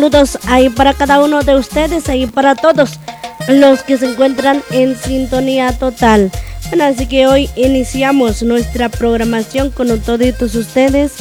Saludos ahí para cada uno de ustedes, ahí para todos los que se encuentran en sintonía total. Bueno, así que hoy iniciamos nuestra programación con todos ustedes